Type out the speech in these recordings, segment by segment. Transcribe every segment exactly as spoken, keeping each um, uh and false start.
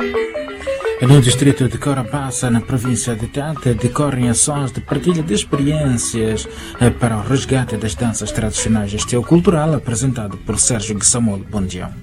No distrito de Corabaça, na província de Tete, decorrem ações de partilha de experiências para o resgate das danças tradicionais. Este é o Cultural, apresentado por Sérgio Guissamolo. Bom dia.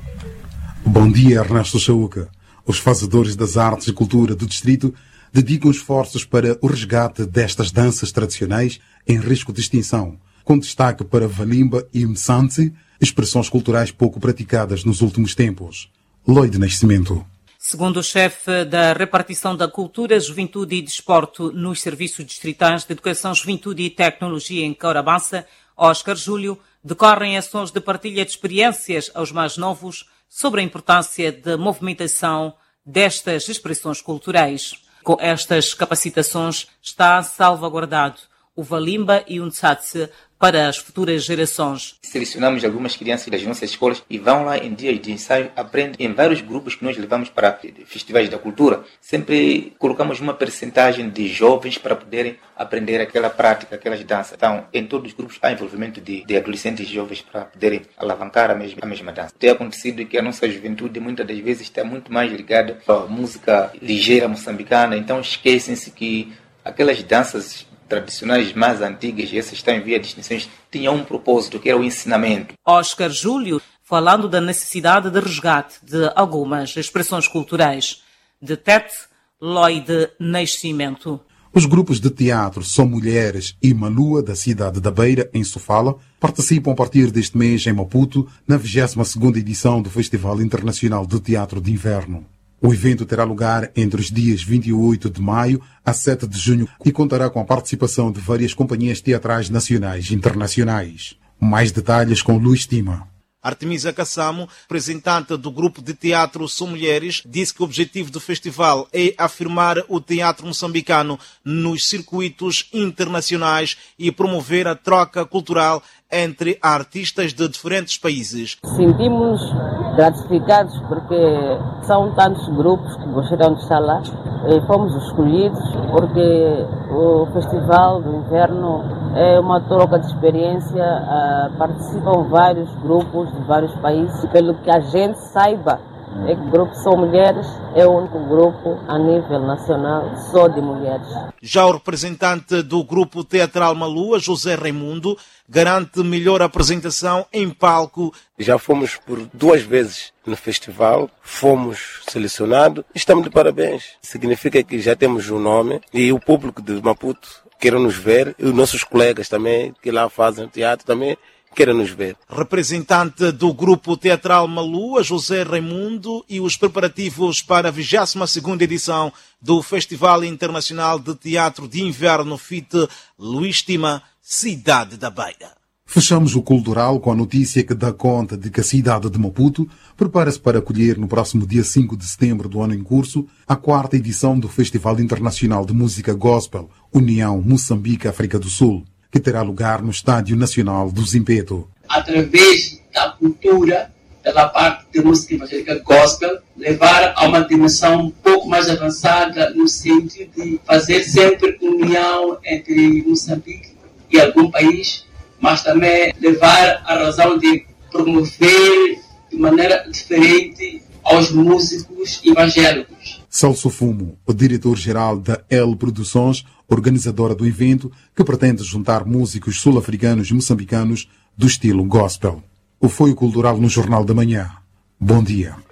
Bom dia, Ernesto Chauca. Os fazedores das artes e cultura do distrito dedicam esforços para o resgate destas danças tradicionais em risco de extinção, com destaque para Valimba e Msantse, expressões culturais pouco praticadas nos últimos tempos. Lloyd Nascimento. Segundo o chefe da repartição da Cultura, Juventude e Desporto nos Serviços Distritais de Educação, Juventude e Tecnologia em Corabaça, Oscar Júlio, decorrem ações de partilha de experiências aos mais novos sobre a importância da movimentação destas expressões culturais. Com estas capacitações está salvaguardado o Valimba e o Ntsatse para as futuras gerações. Selecionamos algumas crianças das nossas escolas e vão lá em dias de ensaio, aprendem em vários grupos que nós levamos para festivais da cultura. Sempre colocamos uma percentagem de jovens para poderem aprender aquela prática, aquelas danças. Então, em todos os grupos há envolvimento de, de adolescentes e jovens para poderem alavancar a mesma, a mesma dança. Tem acontecido que a nossa juventude muitas das vezes está muito mais ligada à música ligeira moçambicana, então esquecem-se que aquelas danças tradicionais mais antigas, e essas estão em via de extinções, tinham um propósito, que era o ensinamento. Oscar Júlio, falando da necessidade de resgate de algumas expressões culturais. De Tete, Lloyd Nascimento. Os grupos de teatro São Mulheres e Malua, da cidade da Beira, em Sofala, participam a partir deste mês em Maputo, na vigésima segunda edição do Festival Internacional de Teatro de Inverno. O evento terá lugar entre os dias vinte e oito de maio a sete de junho e contará com a participação de várias companhias teatrais nacionais e internacionais. Mais detalhes com Luís Tima. Artemisa Kassamo, representante do grupo de teatro São Mulheres, disse que o objetivo do festival é afirmar o teatro moçambicano nos circuitos internacionais e promover a troca cultural entre artistas de diferentes países. Sentimos gratificados porque são tantos grupos que gostaram de estar lá e fomos escolhidos porque o Festival do Inverno é uma troca de experiência, participam vários grupos de vários países. Pelo que a gente saiba, é que o grupo São Mulheres é o único grupo a nível nacional só de mulheres. Já o representante do grupo teatral Malua, José Raimundo, garante melhor apresentação em palco. Já fomos por duas vezes no festival, fomos selecionados, estamos de parabéns. Significa que já temos um nome e o público de Maputo quer nos ver, e os nossos colegas também, que lá fazem teatro também, queira nos ver. Representante do grupo teatral Malua, José Raimundo, e os preparativos para a vigésima segunda edição do Festival Internacional de Teatro de Inverno F I T Luís Tima, Cidade da Beira. Fechamos o Cultural com a notícia que dá conta de que a cidade de Maputo prepara-se para acolher no próximo dia cinco de setembro do ano em curso a quarta edição do Festival Internacional de Música Gospel União Moçambique-África do Sul, que terá lugar no Estádio Nacional do Zimpeto. Através da cultura, pela parte de música evangélica gospel, levar a uma dimensão um pouco mais avançada no sentido de fazer sempre união entre Moçambique e algum país, mas também levar a razão de promover de maneira diferente aos músicos evangélicos. Celso Fumo, o diretor-geral da L Produções, organizadora do evento, que pretende juntar músicos sul-africanos e moçambicanos do estilo gospel. O Foi o Cultural no Jornal da Manhã. Bom dia.